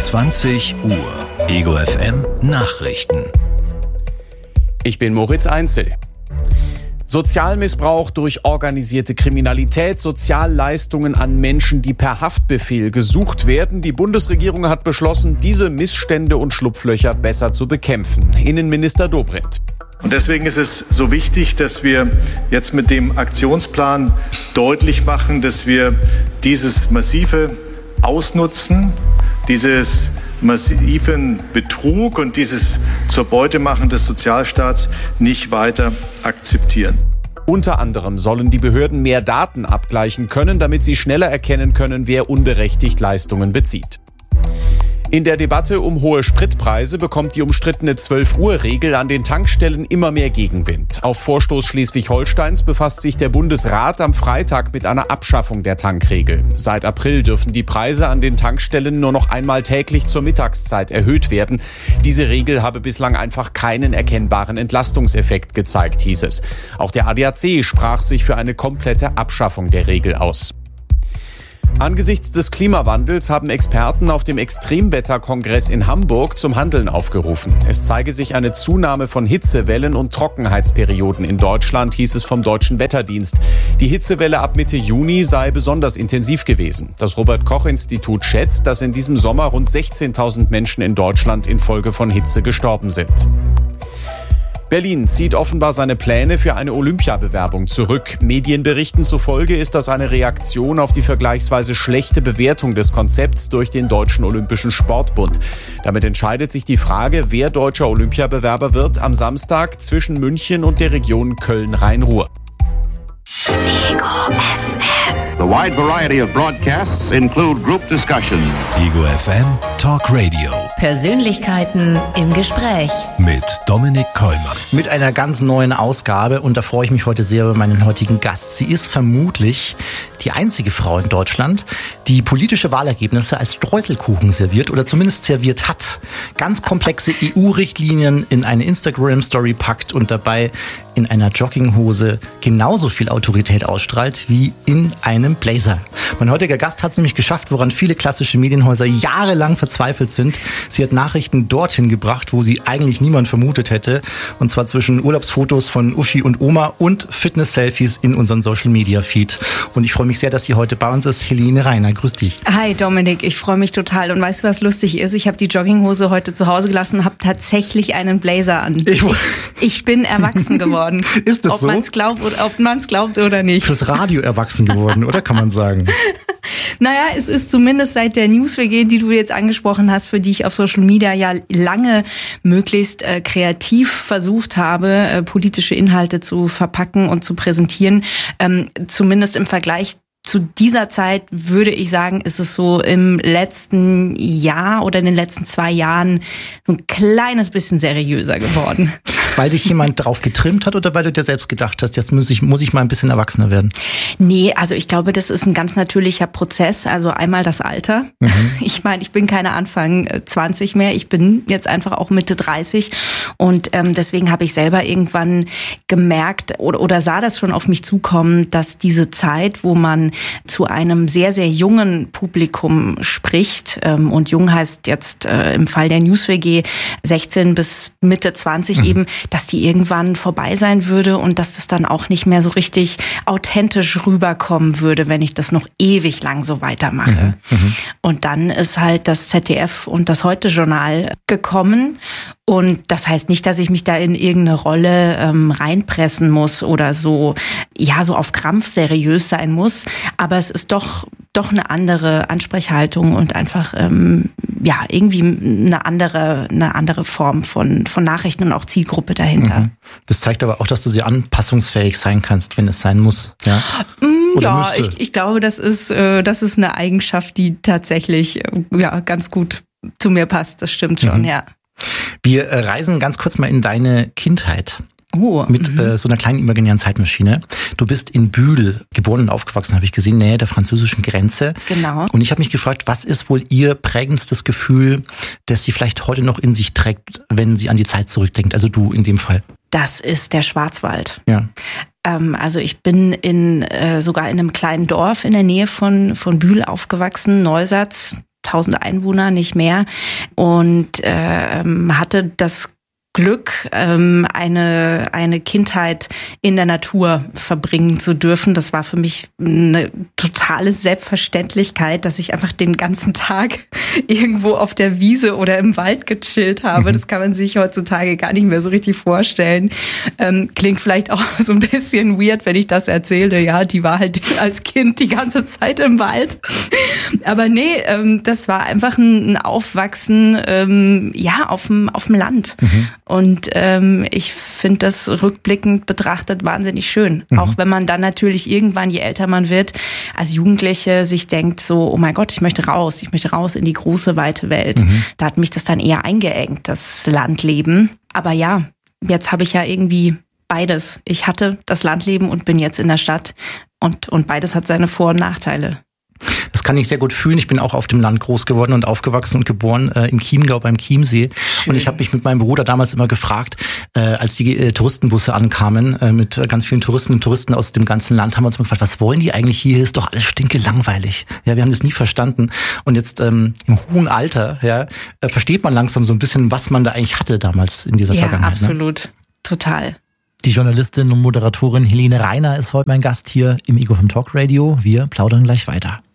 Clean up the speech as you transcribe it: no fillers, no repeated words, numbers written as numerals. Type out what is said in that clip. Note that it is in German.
20 Uhr. Ego FM Nachrichten. Ich bin Moritz Einzel. Sozialmissbrauch durch organisierte Kriminalität, Sozialleistungen an Menschen, die per Haftbefehl gesucht werden. Die Bundesregierung hat beschlossen, diese Missstände und Schlupflöcher besser zu bekämpfen. Innenminister Dobrindt. Und deswegen ist es so wichtig, dass wir jetzt mit dem Aktionsplan deutlich machen, dass wir dieses massive Ausnutzen, dieses massiven Betrug und dieses zur Beute machen des Sozialstaats nicht weiter akzeptieren. Unter anderem sollen die Behörden mehr Daten abgleichen können, damit sie schneller erkennen können, wer unberechtigt Leistungen bezieht. In der Debatte um hohe Spritpreise bekommt die umstrittene 12-Uhr-Regel an den Tankstellen immer mehr Gegenwind. Auf Vorstoß Schleswig-Holsteins befasst sich der Bundesrat am Freitag mit einer Abschaffung der Tankregel. Seit April dürfen die Preise an den Tankstellen nur noch einmal täglich zur Mittagszeit erhöht werden. Diese Regel habe bislang einfach keinen erkennbaren Entlastungseffekt gezeigt, hieß es. Auch der ADAC sprach sich für eine komplette Abschaffung der Regel aus. Angesichts des Klimawandels haben Experten auf dem Extremwetterkongress in Hamburg zum Handeln aufgerufen. Es zeige sich eine Zunahme von Hitzewellen und Trockenheitsperioden in Deutschland, hieß es vom Deutschen Wetterdienst. Die Hitzewelle ab Mitte Juni sei besonders intensiv gewesen. Das Robert-Koch-Institut schätzt, dass in diesem Sommer rund 16.000 Menschen in Deutschland infolge von Hitze gestorben sind. Berlin zieht offenbar seine Pläne für eine Olympiabewerbung zurück. Medienberichten zufolge ist das eine Reaktion auf die vergleichsweise schlechte Bewertung des Konzepts durch den Deutschen Olympischen Sportbund. Damit entscheidet sich die Frage, wer deutscher Olympiabewerber wird, am Samstag zwischen München und der Region Köln-Rhein-Ruhr. Ego FM. The wide variety of broadcasts include group discussion. Ego FM Talk Radio. Persönlichkeiten im Gespräch. Mit Dominik Kollmann. Mit einer ganz neuen Ausgabe, und da freue ich mich heute sehr über meinen heutigen Gast. Sie ist vermutlich die einzige Frau in Deutschland, die politische Wahlergebnisse als Streuselkuchen serviert oder zumindest serviert hat. Ganz komplexe EU-Richtlinien in eine Instagram-Story packt und dabei in einer Jogginghose genauso viel Autorität ausstrahlt wie in einem Blazer. Mein heutiger Gast hat es nämlich geschafft, woran viele klassische Medienhäuser jahrelang verzweifelt sind. Sie hat Nachrichten dorthin gebracht, wo sie eigentlich niemand vermutet hätte. Und zwar zwischen Urlaubsfotos von Uschi und Oma und Fitness-Selfies in unseren Social-Media-Feed. Und ich freue mich sehr, dass sie heute bei uns ist. Helene Reiner, grüß dich. Hi Dominik, ich freue mich total. Und weißt du, was lustig ist? Ich habe die Jogginghose heute zu Hause gelassen und habe tatsächlich einen Blazer an. Ich bin erwachsen geworden. Ist das so? Ob man es glaubt oder nicht. Fürs Radio erwachsen geworden, oder kann man sagen? Naja, es ist zumindest seit der News-WG, die du jetzt angesprochen hast, für die ich auf Social Media ja lange möglichst kreativ versucht habe, politische Inhalte zu verpacken und zu präsentieren, zumindest im Vergleich zu dieser Zeit würde ich sagen, ist es so im letzten Jahr oder in den letzten 2 Jahren so ein kleines bisschen seriöser geworden. Weil dich jemand drauf getrimmt hat oder weil du dir selbst gedacht hast, jetzt muss ich mal ein bisschen erwachsener werden? Nee, also ich glaube, das ist ein ganz natürlicher Prozess. Also einmal das Alter. Ich meine, ich bin keine Anfang 20 mehr. Ich bin jetzt einfach auch Mitte 30. Und deswegen habe ich selber irgendwann gemerkt oder sah das schon auf mich zukommen, dass diese Zeit, wo man zu einem sehr, sehr jungen Publikum spricht, und jung heißt jetzt im Fall der News-WG 16 bis Mitte 20 eben, dass die irgendwann vorbei sein würde und dass das dann auch nicht mehr so richtig authentisch rüberkommen würde, wenn ich das noch ewig lang so weitermache. Und dann ist halt das ZDF und das Heute-Journal gekommen. Und das heißt nicht, dass ich mich da in irgendeine Rolle reinpressen muss oder so, ja, so auf Krampf seriös sein muss. Aber es ist doch eine andere Ansprechhaltung und einfach irgendwie eine andere Form von Nachrichten und auch Zielgruppe dahinter. Das zeigt aber auch, dass du sehr anpassungsfähig sein kannst, wenn es sein muss. Ja, ja, ich glaube, das ist eine Eigenschaft, die tatsächlich ganz gut zu mir passt. Das stimmt schon, ja. Wir reisen ganz kurz mal in deine Kindheit. Mit so einer kleinen imaginären Zeitmaschine. Du bist in Bühl geboren und aufgewachsen, habe ich gesehen, nähe der französischen Grenze. Genau. Und ich habe mich gefragt, was ist wohl ihr prägendstes Gefühl, das sie vielleicht heute noch in sich trägt, wenn sie an die Zeit zurückdenkt? Also du in dem Fall. Das ist der Schwarzwald. Ja. Also ich bin sogar in einem kleinen Dorf in der Nähe von Bühl aufgewachsen, Neusatz. 1000 Einwohner, nicht mehr. Und hatte das Glück, eine Kindheit in der Natur verbringen zu dürfen. Das war für mich eine totale Selbstverständlichkeit, dass ich einfach den ganzen Tag irgendwo auf der Wiese oder im Wald gechillt habe. Das kann man sich heutzutage gar nicht mehr so richtig vorstellen. Klingt vielleicht auch so ein bisschen weird, wenn ich das erzähle. Ja, die war halt als Kind die ganze Zeit im Wald. Aber nee, das war einfach ein Aufwachsen, auf dem Land. Und ich finde das rückblickend betrachtet wahnsinnig schön. Auch wenn man dann natürlich irgendwann, je älter man wird, als Jugendliche sich denkt so, oh mein Gott, ich möchte raus in die große, weite Welt. Da hat mich das dann eher eingeengt, das Landleben. Aber ja, jetzt habe ich ja irgendwie beides. Ich hatte das Landleben und bin jetzt in der Stadt. Und beides hat seine Vor- und Nachteile. Das kann ich sehr gut fühlen. Ich bin auch auf dem Land groß geworden und aufgewachsen und geboren im Chiemgau beim Chiemsee. Schön. Und ich habe mich mit meinem Bruder damals immer gefragt, als die Touristenbusse ankamen mit ganz vielen Touristen und Touristen aus dem ganzen Land, haben wir uns immer gefragt, was wollen die eigentlich hier? Hier ist doch alles stinkelangweilig. Ja, wir haben das nie verstanden. Und jetzt im hohen Alter versteht man langsam so ein bisschen, was man da eigentlich hatte damals in dieser Vergangenheit. Ja, absolut. Ne? Total. Die Journalistin und Moderatorin Helene Reiner ist heute mein Gast hier im Ego FM Talk Radio. Wir plaudern gleich weiter.